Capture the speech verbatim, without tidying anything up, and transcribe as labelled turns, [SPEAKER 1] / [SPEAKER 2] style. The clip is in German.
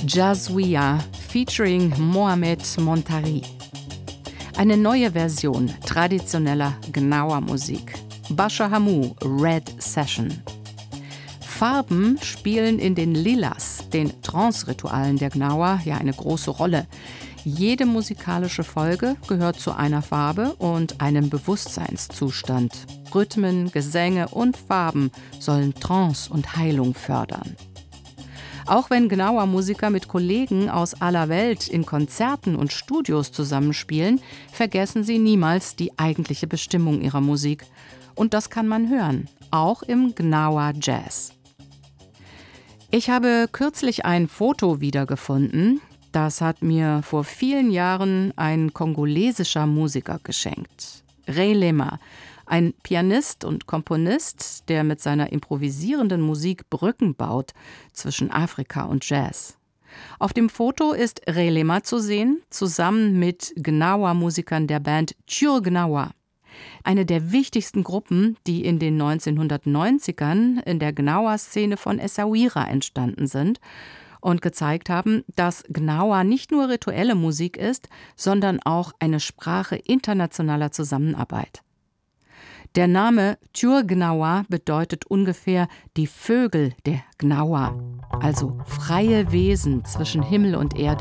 [SPEAKER 1] Jazouia featuring Mohamed Montari. Eine neue Version traditioneller Gnawa-Musik. Basha Hamou, Red Session. Farben spielen in den Lilas, den Trance-Ritualen der Gnawa, ja eine große Rolle. Jede musikalische Folge gehört zu einer Farbe und einem Bewusstseinszustand. Rhythmen, Gesänge und Farben sollen Trance und Heilung fördern. Auch wenn Gnawa-Musiker mit Kollegen aus aller Welt in Konzerten und Studios zusammenspielen, vergessen sie niemals die eigentliche Bestimmung ihrer Musik. Und das kann man hören, auch im Gnawa-Jazz. Ich habe kürzlich ein Foto wiedergefunden. Das hat mir vor vielen Jahren ein kongolesischer Musiker geschenkt. Ray Lema, ein Pianist und Komponist, der mit seiner improvisierenden Musik Brücken baut zwischen Afrika und Jazz. Auf dem Foto ist Ray Lema zu sehen, zusammen mit Gnawa-Musikern der Band Tchur Gnawa. Eine der wichtigsten Gruppen, die in den neunzehnhundertneunzigern in der Gnawa-Szene von Essaouira entstanden sind und gezeigt haben, dass Gnawa nicht nur rituelle Musik ist, sondern auch eine Sprache internationaler Zusammenarbeit. Der Name Tchur Gnawa bedeutet ungefähr die Vögel der Gnawa, also freie Wesen zwischen Himmel und Erde.